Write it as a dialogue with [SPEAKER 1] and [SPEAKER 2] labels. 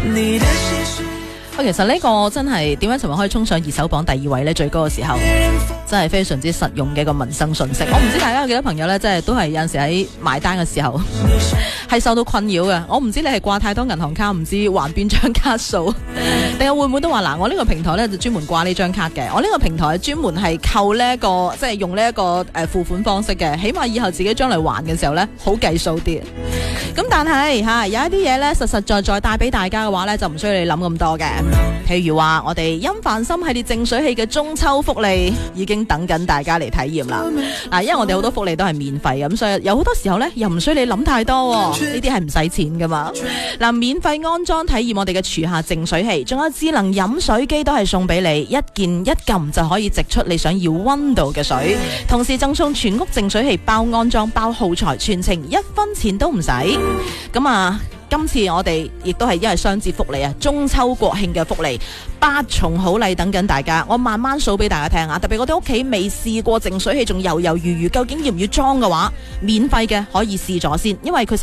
[SPEAKER 1] 其實呢個真係點解尋日可以衝上熱搜榜第2位呢？最高嘅時候真係非常之實用嘅一個民生訊息。我唔知大家有幾多朋友呢，真係都係有陣時喺買單嘅時候係受到困擾嘅。我唔知你係掛太多銀行卡，唔知還邊張卡數，定係會唔會都話嗱，我呢個平台呢就專門掛呢張卡嘅，我呢個平台專門係扣呢一個即係用呢一個付款方式嘅，起碼以後自己將來還嘅時候呢，好計數啲。咁但係有一啲嘢呢，實實在在帶俾大家嘅話呢，就唔需要你諗咁多嘅。譬如話我哋音凡心系列淨水器嘅中秋福利已經等緊大家嚟體驗啦。因為我哋好多福利都係免費咁，所以有好多時候呢，又唔需要你諗太多，呢啲係唔使錢噶嘛。免費安裝體驗我哋嘅廚下淨水器，仲有智能飲水機都係送俾你，一鍵一撳就可以直出你想要溫度嘅水，同時贈送全屋淨水器包安裝包耗材，全程1分錢都唔使。咁今次我哋亦都係因為雙節福利中秋國慶嘅福利，8重好禮等緊大家，我慢慢數俾大家聽啊！特別我哋屋企未試過淨水器，仲猶豫究竟要唔要裝嘅話，免費嘅可以試咗先，因為佢